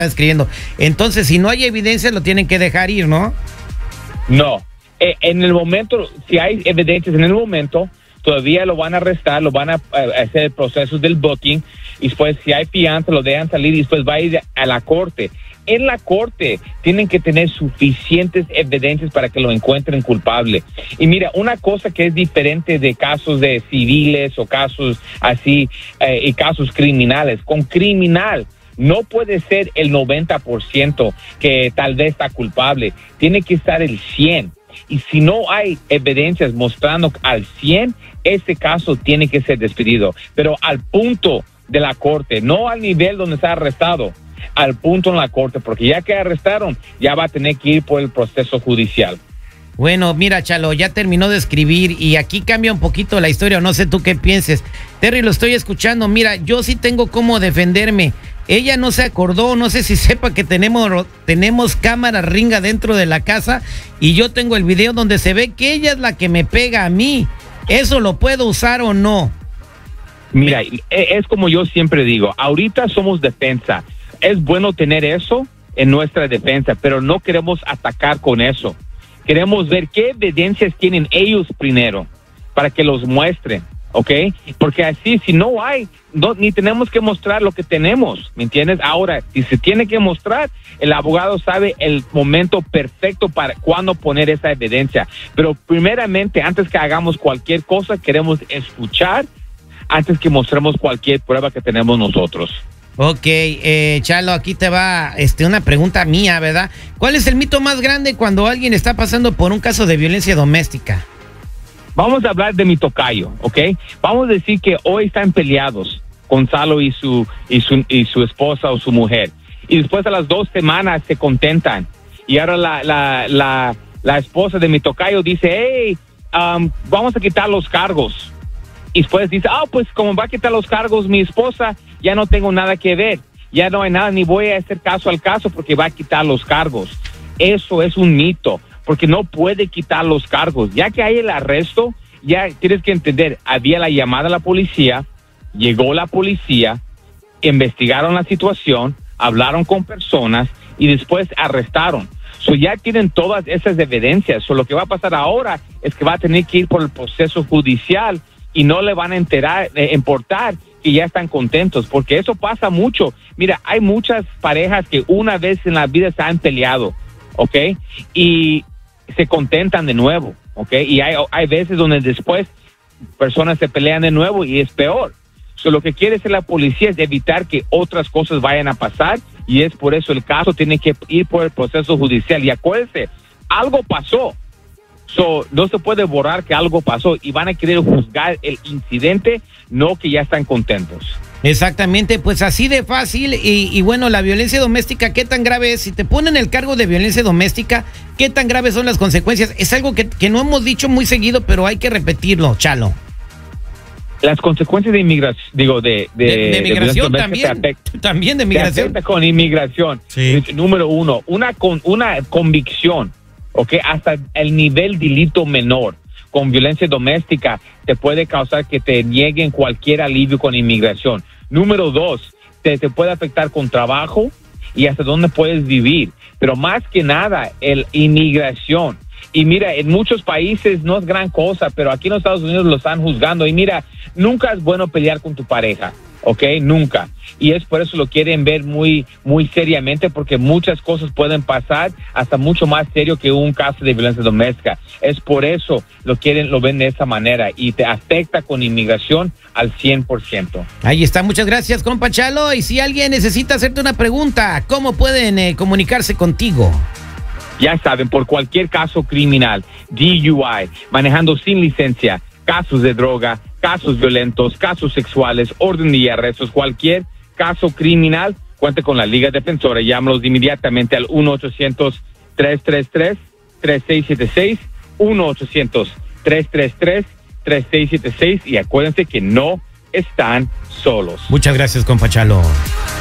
escribiendo. Entonces, si no hay evidencia, lo tienen que dejar ir, ¿no? No. En el momento, si hay evidencias en el momento, todavía lo van a arrestar, lo van a hacer el proceso del booking, y después si hay fianza, lo dejan salir y después va a ir a la corte. En la corte tienen que tener suficientes evidencias para que lo encuentren culpable. Y mira, una cosa que es diferente de casos de civiles o casos así, y casos criminales, con criminal no puede ser el 90% que tal vez está culpable, tiene que estar el 100%. Y si no hay evidencias mostrando al 100%, ese caso tiene que ser despedido. Pero al punto de la corte, no al nivel donde está arrestado, al punto en la corte, porque ya que arrestaron, ya va a tener que ir por el proceso judicial. Bueno, mira, Chalo, ya terminó de escribir y aquí cambia un poquito la historia, no sé tú qué pienses. Terry, lo estoy escuchando, mira, yo sí tengo cómo defenderme. Ella no se acordó, no sé si sepa que tenemos cámara ringa dentro de la casa y yo tengo el video donde se ve que ella es la que me pega a mí. ¿Eso lo puedo usar o no? Mira, es como yo siempre digo, ahorita somos defensa. Es bueno tener eso en nuestra defensa, pero no queremos atacar con eso. Queremos ver qué evidencias tienen ellos primero para que los muestren, ¿ok? Porque así, si no hay, ni tenemos que mostrar lo que tenemos, ¿me entiendes? Ahora, si se tiene que mostrar, el abogado sabe el momento perfecto para cuándo poner esa evidencia. Pero primeramente, antes que hagamos cualquier cosa, queremos escuchar antes que mostremos cualquier prueba que tenemos nosotros. Ok, Chalo, aquí te va una pregunta mía, ¿verdad? ¿Cuál es el mito más grande cuando alguien está pasando por un caso de violencia doméstica? Vamos a hablar de mi tocayo, ¿ok? Vamos a decir que hoy están peleados Gonzalo y su esposa o su mujer. Y después a las 2 semanas se contentan. Y ahora la esposa de mi tocayo dice, hey, vamos a quitar los cargos. Y después dice, pues como va a quitar los cargos mi esposa, ya no tengo nada que ver. Ya no hay nada, ni voy a hacer caso al caso porque va a quitar los cargos. Eso es un mito, porque no puede quitar los cargos. Ya que hay el arresto, ya tienes que entender, había la llamada a la policía, llegó la policía, investigaron la situación, hablaron con personas y después arrestaron. Ya tienen todas esas evidencias. Lo que va a pasar ahora es que va a tener que ir por el proceso judicial y no le van a importar que ya están contentos, porque eso pasa mucho. Mira, hay muchas parejas que una vez en la vida se han peleado, ¿ok? Y se contentan de nuevo, ¿ok? Y hay veces donde después personas se pelean de nuevo y es peor. Lo que quiere hacer la policía es evitar que otras cosas vayan a pasar, y es por eso el caso tiene que ir por el proceso judicial. Y acuérdense, algo pasó. No se puede borrar que algo pasó y van a querer juzgar el incidente, no que ya están contentos. Exactamente, pues así de fácil. Y bueno, la violencia doméstica, ¿qué tan grave es? Si te ponen el cargo de violencia doméstica, ¿qué tan graves son las consecuencias? Es algo que no hemos dicho muy seguido, pero hay que repetirlo, Chalo. Las consecuencias de inmigración, de migración también de migración. Con inmigración, sí. Número uno, una convicción, ¿ok? Hasta el nivel delito menor con violencia doméstica te puede causar que te nieguen cualquier alivio con inmigración. Número dos, te puede afectar con trabajo y hasta dónde puedes vivir. Pero más que nada, el inmigración. Y mira, en muchos países no es gran cosa, pero aquí en los Estados Unidos lo están juzgando. Y mira, nunca es bueno pelear con tu pareja, ¿ok? Nunca. Y es por eso lo quieren ver muy, muy seriamente, porque muchas cosas pueden pasar hasta mucho más serio que un caso de violencia doméstica. Es por eso lo ven de esa manera y te afecta con inmigración al 100%. Ahí está, muchas gracias, compa Chalo. Y si alguien necesita hacerte una pregunta, ¿cómo pueden comunicarse contigo? Ya saben, por cualquier caso criminal, DUI, manejando sin licencia, casos de droga, casos violentos, casos sexuales, orden de arrestos, cualquier caso criminal, cuente con la Liga Defensora. Llámalos inmediatamente al 1-800-333-3676, 1-800-333-3676, y acuérdense que no están solos. Muchas gracias, compa Chalo.